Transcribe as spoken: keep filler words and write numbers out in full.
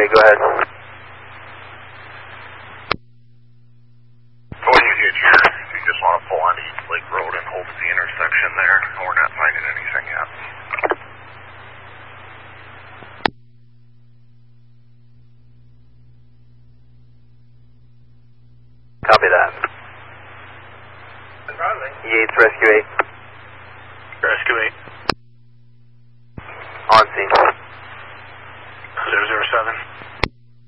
eight, go ahead. When you get here, you just want to pull onto East Lake Road and hold at the intersection there. We're not finding anything yet. Copy that. Yates, Rescue eight. Rescue eight. On scene. zero zero seven.